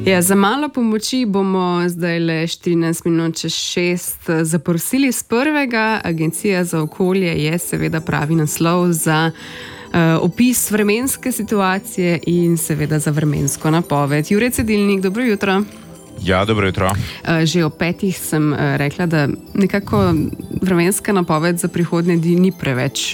Ja, za malo pomoči bomo zdaj le 14 minut čez 6 zaprosili z prvega. Agencija za okolje je seveda pravi naslov za opis vremenske situacije in seveda za vremensko napoved. Jure Cedilnik, dobro jutro. Ja, dobro jutro. Že ob 5 sem rekla, da nekako vremenska napoved za prihodnje dni ni preveč,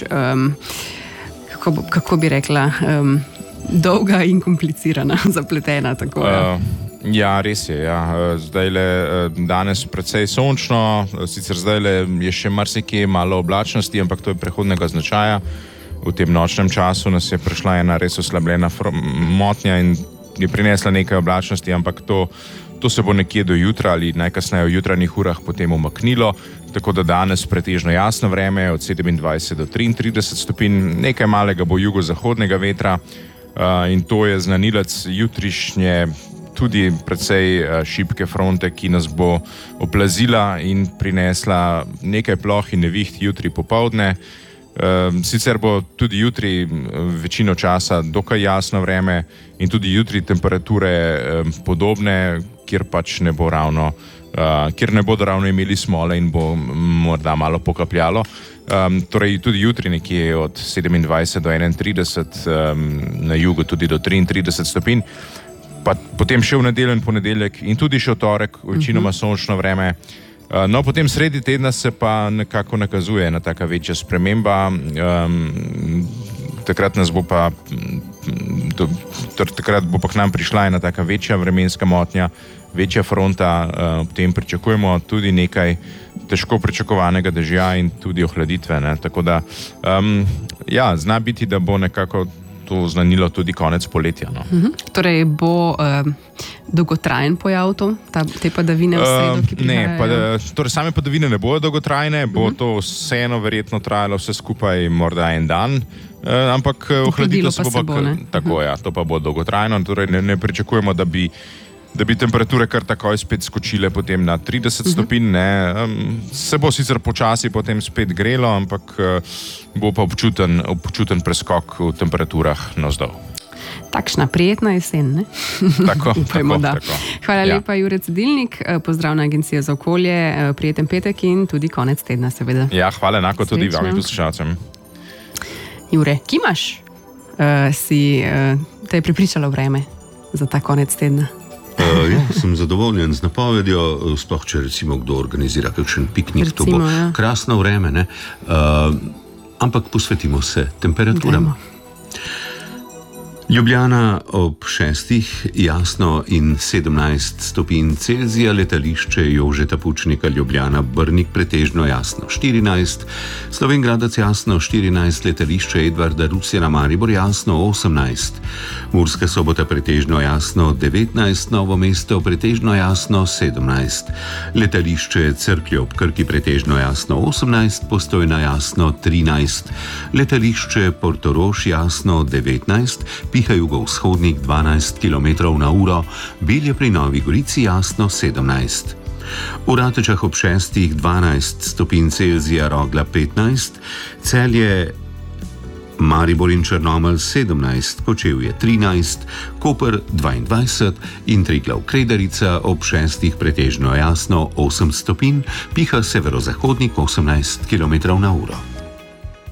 kako bi rekla, dolga in komplicirana, zapletena. Tako, ja, res je. Ja. Danes precej sončno, sicer zdajle je še marsikje malo oblačnosti, ampak to je prehodnega značaja. V tem nočnem času nas je prišla ena res oslabljena motnja in je prinesla nekaj oblačnosti, ampak to se bo nekje do jutra ali najkasneje v jutranjih urah potem umaknilo, tako da danes pretežno jasno vreme od 27 do 33 stopinj, nekaj malega bo jugozahodnega vetra in to je znanilec jutrišnje tudi precej šibke fronte, ki nas bo oplazila in prinesla nekaj ploh in neviht jutri popoldne. Sicer bo tudi jutri večino časa dokaj jasno vreme in tudi jutri temperature podobne, kjer pač ne bo ravno, kjer ne bodo ravno imeli smole in bo morda malo pokapljalo. Torej tudi jutri nekje od 27 do 31, na jugu tudi do 33 stopinj, pa potem še v nedeljo in ponedeljek in tudi še v torek večinoma sončno vreme. No, potem sredi tedna se pa nekako nakazuje ena taka večja sprememba. Takrat bo pa k nam prišla ena taka večja vremenska motnja, večja fronta, ob tem pričakujemo tudi nekaj težko pričakovanega dežja in tudi ohladitve, ne? Tako da, ja, zna biti, da bo nekako to znanilo tudi konec poletja. No. Torej bo dolgotrajen pojav te padavine v sredo, ki prihajajo? Ne, torej same padavine ne bojo dolgotrajne, bo to vseeno verjetno trajalo vse skupaj morda en dan, ampak ohladilo se bo pa tako, ja, to pa bo dolgotrajno, torej ne pričakujemo, da bi temperature kar takoj spet skočile potem na 30 stopinj, ne. Se bo sicer počasi potem spet grelo, ampak bo pa občuten preskok v temperaturah navzdol. Takšna prijetna jesen, ne? Tako, upajmo, da. Tako. Hvala lepa, Jure Cedilnik, pozdrav na Agencijo za okolje, prijeten petek in tudi konec tedna, seveda. Ja, hvala enako tudi vam in poslušalcem. Jure, kimaš? Te je pripričalo vreme za ta konec tedna? Ja, sem zadovoljen z napovedjo, sploh če recimo kdo organizira kakšen piknik, to bo krasno vreme, ne? Ampak posvetimo se temperaturam. Ljubljana ob 6 jasno in 17 stopinj Celzija, letališče Jožeta Pučnika Ljubljana Brnik pretežno jasno 14, Slovenj Gradec jasno 14, letališče Edvarda Rusjana Maribor jasno 18, Murska Sobota pretežno jasno 19, Novo mesto pretežno jasno 17, letališče Cerklje ob Krki pretežno jasno 18, Postojna jasno 13, letališče Portorož jasno 19, piha jugovzhodnik 12 km/h, Belje pri Novi Gorici jasno 17. V Ratečah ob 6 12 stopinj Celzija, Rogla 15, Celje, Maribor in Črnomelj 17, Kočevje 13, Koper 22 in Triglav Kredarica ob 6 pretežno jasno 8 stopinj, piha severozahodnik 18 km/h.